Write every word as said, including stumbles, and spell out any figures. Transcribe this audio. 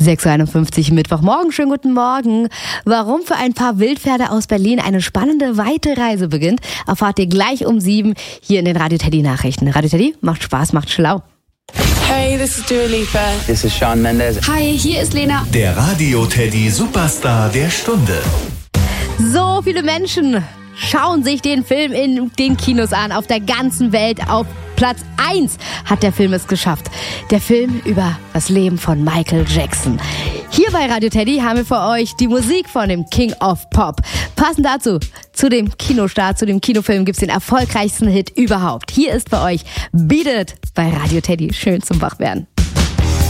sechs Uhr einundfünfzig Mittwochmorgen. Schönen guten Morgen. Warum für ein paar Wildpferde aus Berlin eine spannende, weite Reise beginnt, erfahrt ihr gleich um sieben hier in den Radio Teddy Nachrichten. Radio Teddy macht Spaß, macht schlau. Hey, this is Dua Lipa. This is Shawn Mendes. Hi, hier ist Lena. Der Radio Teddy Superstar der Stunde. So viele Menschen schauen sich den Film in den Kinos an, auf der ganzen Welt. Auf Platz eins hat der Film es geschafft. Der Film über das Leben von Michael Jackson. Hier bei Radio Teddy haben wir für euch die Musik von dem King of Pop. Passend dazu, zu dem Kinostart, zu dem Kinofilm gibt's den erfolgreichsten Hit überhaupt. Hier ist für euch Beat It bei Radio Teddy. Schön zum Wachwerden.